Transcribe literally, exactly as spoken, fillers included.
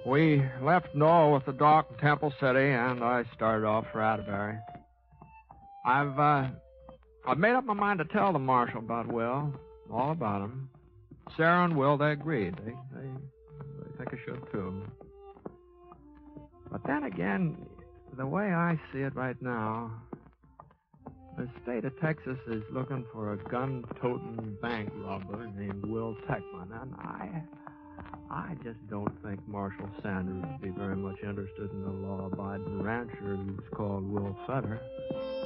We left Noel with the doc in Temple City, and I started off for Atterbury. I've, uh, I've made up my mind to tell the marshal about Will, all about him. Sarah and Will, they agreed. They, they, they think I should, too. But then again, the way I see it right now, the state of Texas is looking for a gun-toting bank robber named Will Techman, and I... I just don't think Marshal Sanders would be very much interested in a law-abiding rancher who's called Will Fetter.